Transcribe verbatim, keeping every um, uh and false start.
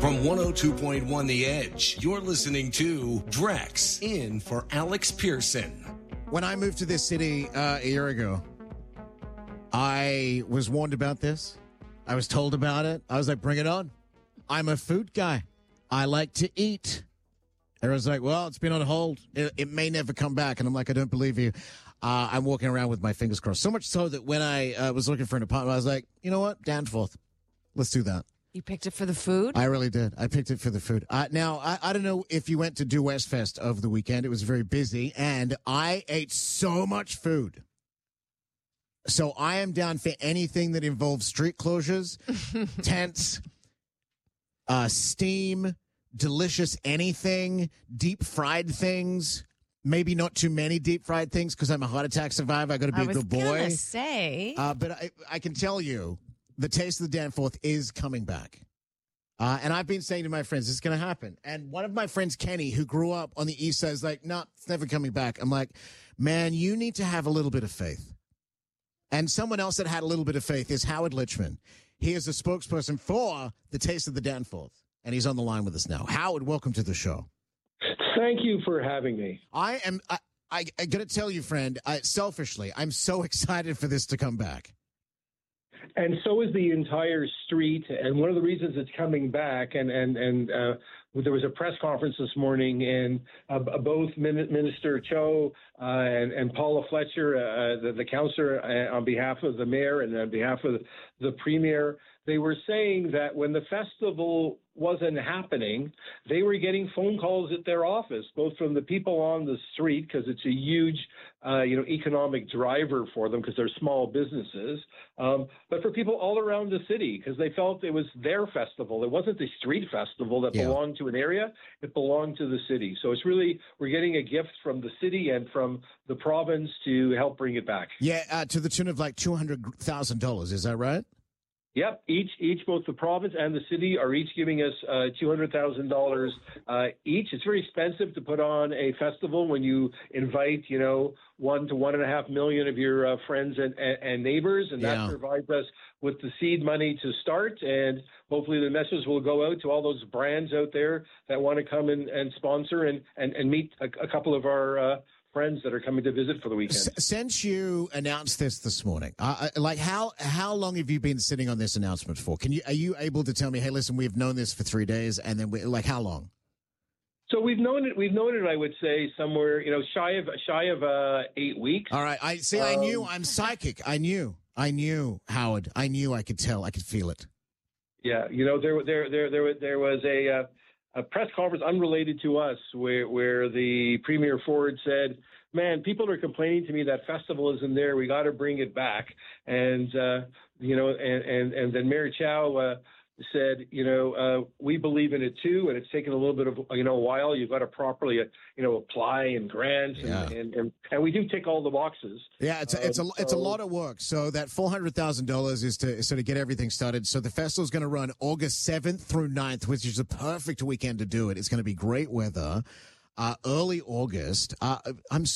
From one oh two point one The Edge, you're listening to Drex in for Alex Pearson. When I moved to this city uh, a year ago, I was warned about this. I was told about it. I was like, bring it on. I'm a food guy. I like to eat. Everyone's like, well, it's been on hold. It, it may never come back. And I'm like, I don't believe you. Uh, I'm walking around with my fingers crossed. So much so that when I uh, was looking for an apartment, I was like, you know what? Danforth. Let's do that. You picked it for the food? I really did. I picked it for the food. Uh, now, I, I don't know if you went to Do West Fest over the weekend. It was very busy, and I ate so much food. So I am down for anything that involves street closures, tents, uh, steam, delicious anything, deep fried things. Maybe not too many deep fried things because I'm a heart attack survivor. I got to be I a was good boy. gonna say, uh, but I, I can tell you, the Taste of the Danforth is coming back. Uh, and I've been saying to my friends, it's going to happen. And one of my friends, Kenny, who grew up on the East Side, is like, no, it's never coming back. I'm like, man, you need to have a little bit of faith. And someone else that had a little bit of faith is Howard Lichman. He is a spokesperson for the Taste of the Danforth. And he's on the line with us now. Howard, welcome to the show. Thank you for having me. I am, I, I, I got to tell you, friend, I, selfishly, I'm so excited for this to come back. And so is the entire street. And one of the reasons it's coming back, and and and uh, there was a press conference this morning, and uh, both Minister Cho uh, and, and Paula Fletcher, uh, the, the councillor, uh, on behalf of the mayor and on behalf of the premier, they were saying that when the festival wasn't happening, they were getting phone calls at their office, both from the people on the street, because it's a huge, uh, you know, economic driver for them because they're small businesses, um, but for people all around the city because they felt it was their festival. It wasn't the street festival that Yeah. belonged to an area. It belonged to the city. So it's really, we're getting a gift from the city and from the province to help bring it back. Yeah, uh, to the tune of like two hundred thousand dollars. Is that right? Yep, each each both the province and the city are each giving us uh, two hundred thousand dollars uh, each. It's very expensive to put on a festival when you invite, you know, one to one and a half million of your uh, friends and, and, and neighbors, and Yeah. that provides us with the seed money to start. And hopefully the message will go out to all those brands out there that want to come and, and sponsor and, and, and meet a, a couple of our uh, friends that are coming to visit for the weekend. S- since you announced this this morning, uh, uh, like how how long have you been sitting on this announcement for? Can you are you able to tell me? Hey, listen, we've known this for three days, and then we, like how long? So we've known it. We've known it. I would say somewhere, you know, shy of shy of uh, eight weeks. All right, I see. I knew. Um, I'm psychic. I knew. I knew, Howard. I knew. I could tell. I could feel it. Yeah, you know, there there there there there was a uh, a press conference unrelated to us where where the Premier Ford said, man, people are complaining to me that festival isn't there. We got to bring it back. And, uh, you know, and, and, and then Mayor Chow uh, said, you know, uh, we believe in it too. And it's taken a little bit of, you know, a while. You've got to properly, uh, you know, apply and grant. And, Yeah. and, and, and we do tick all the boxes. Yeah, it's a, it's a Um, it's a so- lot of work. So that four hundred thousand dollars is to sort of get everything started. So the festival's going to run August seventh through ninth, which is a perfect weekend to do it. It's going to be great weather. Uh, early August. Uh, I'm